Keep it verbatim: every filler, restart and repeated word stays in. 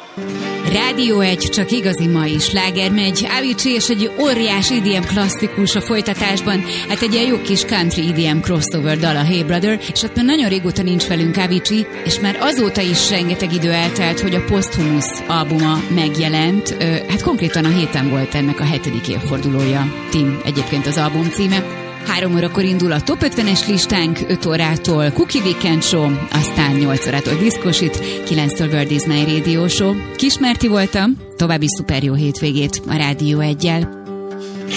Rádió egy, csak igazi mai sláger megy. Avicii és egy óriás í dé em klasszikus a folytatásban. Hát egy ilyen jó kis country í dé em crossover dal a Hey Brother, és hát már nagyon régóta nincs velünk Avicii, és már azóta is rengeteg idő eltelt, hogy a Posthumous albuma megjelent. Hát konkrétan a héten volt ennek a hetedik évfordulója. Tim egyébként az album címe. Három órakor indul a top ötvenes listánk, öt órától Cookie Weekend Show, aztán nyolc órától Diszkosit, kilenctől World is Night Radio Show. Kismerti voltam, további szuper jó hétvégét a Rádió egyel.